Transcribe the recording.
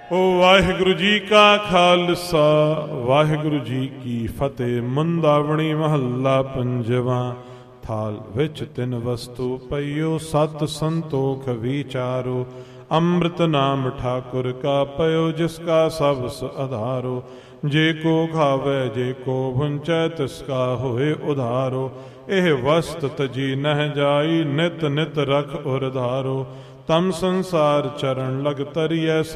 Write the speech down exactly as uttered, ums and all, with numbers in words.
ਵਾਹਿਗੁਰੂ ਜੀ ਕਾ ਖਾਲਸਾ ਵਾਹਿਗੁਰੂ ਜੀ ਕੀ ਫਤਿਹ। ਮੰਦਾਵਣੀ ਮਹੱਲਾ ਪੰਜਵਾਂ। ਥਾਲ ਵਿੱਚ ਤਿੰਨ ਵਸਤੂ ਪਈਓ, ਸਤ ਸੰਤੋਖ ਵਿਚਾਰੋ। ਅੰਮ੍ਰਿਤ ਨਾਮ ਠਾਕੁਰ ਕਾ ਪਇਓ, ਜਿਸ ਕਾ ਸਭ ਆਧਾਰੋ। ਜੇ ਕੋ ਖਾਵੇ ਜੇ ਕੋ ਭੁੰਚੈ, ਤਿਸ ਕਾ ਹੋਏ ਉਧਾਰੋ। ਇਹ ਵਸਤ ਤਜੀ ਨਹਿ ਜਾਈ, ਨਿਤ ਨਿਤ ਰਖ ਉਰ ਧਾਰੋ। ਤਮ ਸੰਸਾਰ ਚਰਨ ਲਗ ਤਰੀਐ,